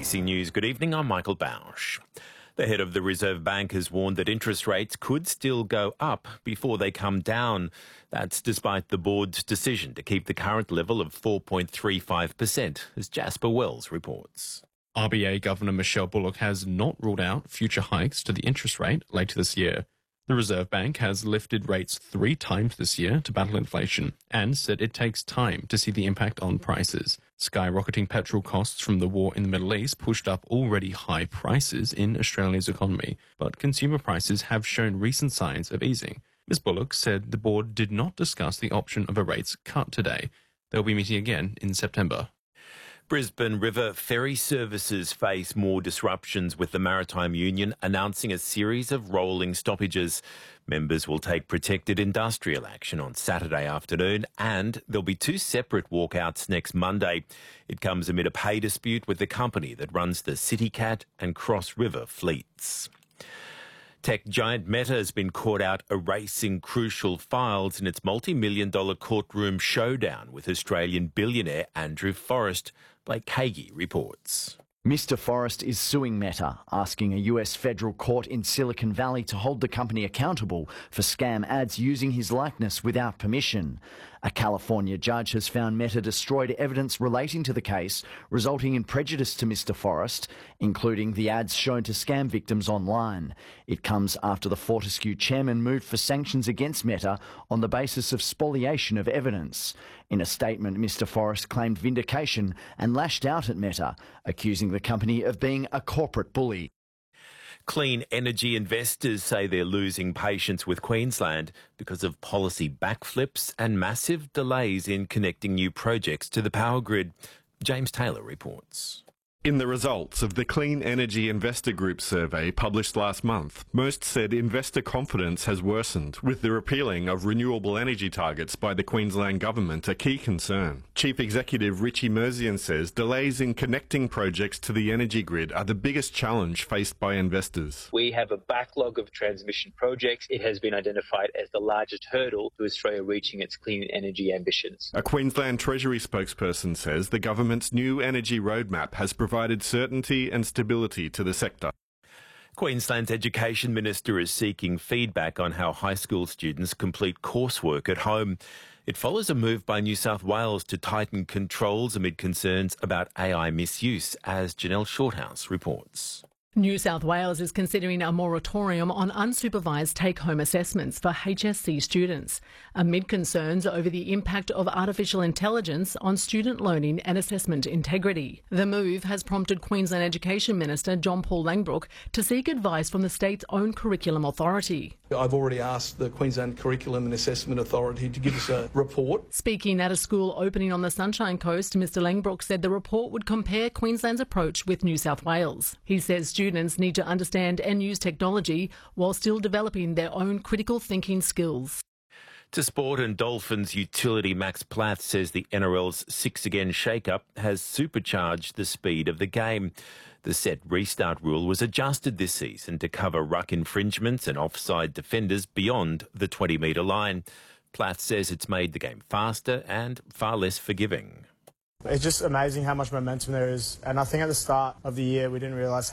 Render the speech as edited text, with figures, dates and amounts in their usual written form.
ABC News, good evening. I'm Michael Bausch. The head of the Reserve Bank has warned that interest rates could still go up before they come down. That's despite the board's decision to keep the current level of 4.35%, as Jasper Wells reports. RBA Governor Michelle Bullock has not ruled out future hikes to the interest rate later this year. The Reserve Bank has lifted rates 3 times this year to battle inflation and said it takes time to see the impact on prices. Skyrocketing petrol costs from the war in the Middle East pushed up already high prices in Australia's economy, but consumer prices have shown recent signs of easing. Ms Bullock said the board did not discuss the option of a rates cut today. They'll be meeting again in September. Brisbane River ferry services face more disruptions, with the Maritime Union announcing a series of rolling stoppages. Members will take protected industrial action on Saturday afternoon, and there'll be 2 separate walkouts next Monday. It comes amid a pay dispute with the company that runs the CityCat and Cross River fleets. Tech giant Meta has been caught out erasing crucial files in its multi-million-dollar courtroom showdown with Australian billionaire Andrew Forrest. Blake Hagee reports. Mr. Forrest is suing Meta, asking a US federal court in Silicon Valley to hold the company accountable for scam ads using his likeness without permission. A California judge has found Meta destroyed evidence relating to the case, resulting in prejudice to Mr. Forrest, including the ads shown to scam victims online. It comes after the Fortescue chairman moved for sanctions against Meta on the basis of spoliation of evidence. In a statement, Mr. Forrest claimed vindication and lashed out at Meta, accusing the company of being a corporate bully. Clean energy investors say they're losing patience with Queensland because of policy backflips and massive delays in connecting new projects to the power grid. James Taylor reports. In the results of the Clean Energy Investor Group survey published last month, most said investor confidence has worsened, with the repealing of renewable energy targets by the Queensland Government a key concern. Chief Executive Richie Merzian says delays in connecting projects to the energy grid are the biggest challenge faced by investors. We have a backlog of transmission projects. It has been identified as the largest hurdle to Australia reaching its clean energy ambitions. A Queensland Treasury spokesperson says the government's new energy roadmap has provided certainty and stability to the sector. Queensland's Education Minister is seeking feedback on how high school students complete coursework at home. It follows a move by New South Wales to tighten controls amid concerns about AI misuse, as Janelle Shorthouse reports. New South Wales is considering a moratorium on unsupervised take-home assessments for HSC students, amid concerns over the impact of artificial intelligence on student learning and assessment integrity. The move has prompted Queensland Education Minister John Paul Langbroek to seek advice from the state's own curriculum authority. I've already asked the Queensland Curriculum and Assessment Authority to give us a report. Speaking at a school opening on the Sunshine Coast, Mr Langbroek said the report would compare Queensland's approach with New South Wales. He says students need to understand and use technology while still developing their own critical thinking skills. To sport, and Dolphins utility Max Plath says the NRL's 6 again shake-up has supercharged the speed of the game. The set restart rule was adjusted this season to cover ruck infringements and offside defenders beyond the 20-metre line. Plath says it's made the game faster and far less forgiving. It's just amazing how much momentum there is, and I think at the start of the year we didn't realise